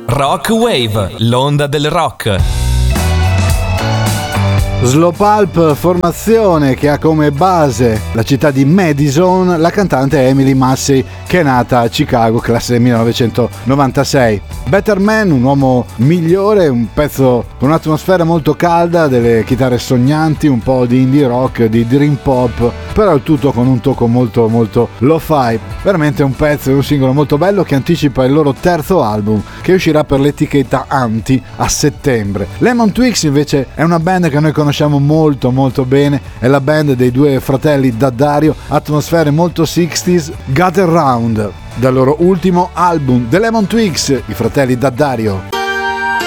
Rock Wave, l'onda del rock. Slow Pulp, formazione che ha come base la città di Madison, la cantante Emily Massey, che è nata a Chicago, classe 1996. Better Man, un uomo migliore, un pezzo con un'atmosfera molto calda, delle chitarre sognanti, un po' di indie rock, di dream pop, però il tutto con un tocco molto molto lo-fi. Veramente un pezzo, un singolo molto bello che anticipa il loro terzo album, che uscirà per l'etichetta Anti a settembre. Lemon Twigs invece è una band che noi conosciamo molto molto bene, è la band dei due fratelli D'Addario, atmosfere molto 60s, Got Around, dal loro ultimo album, The Lemon Twigs, i fratelli D'Addario.